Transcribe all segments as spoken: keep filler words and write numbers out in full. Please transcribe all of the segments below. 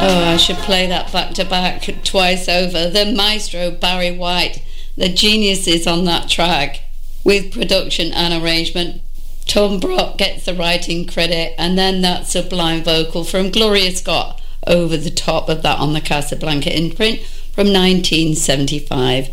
Oh, I should play that back to back twice over. The maestro Barry White, the geniuses on that track, with production and arrangement. Tom Brock gets the writing credit, and then that sublime vocal from Gloria Scott over the top of that on the Casablanca imprint from nineteen seventy-five.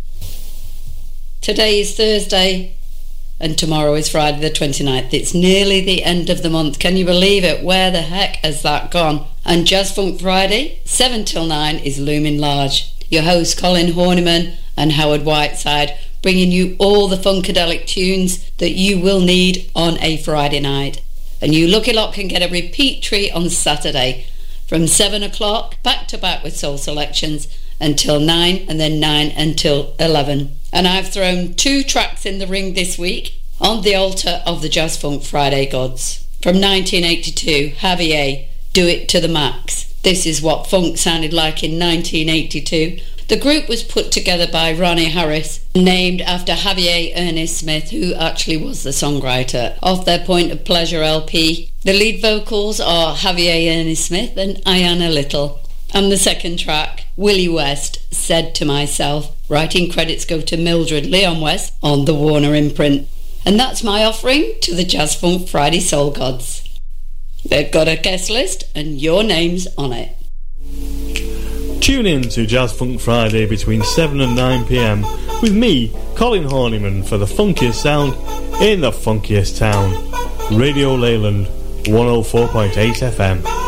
Today is Thursday, and tomorrow is Friday the twenty-ninth. It's nearly the end of the month. Can you believe it? Where the heck has that gone? And Jazz Funk Friday, seven till nine, is looming large. Your hosts Colin Horniman and Howard Whiteside, bringing you all the funkadelic tunes that you will need on a Friday night. And you lucky lot can get a repeat treat on Saturday from seven o'clock, back to back with soul selections, until nine, and then nine until eleven. And I've thrown two tracks in the ring this week on the altar of the Jazz Funk Friday gods. From nineteen eighty-two, Javier, Do It to the Max. This is what funk sounded like in nineteen eighty-two. The group was put together by Ronnie Harris, named after Javier Ernest Smith, who actually was the songwriter of their Point of Pleasure L P. The lead vocals are Javier Ernest Smith and Ayanna Little. And the second track, Willie West, Said to Myself. Writing credits go to Mildred Leon West on the Warner imprint. And that's my offering to the Jazz Funk Friday Soul Gods. They've got a guest list and your name's on it. Tune in to Jazz Funk Friday between seven and nine p m with me, Colin Horniman, for the funkiest sound in the funkiest town. Radio Leyland, one oh four point eight F M.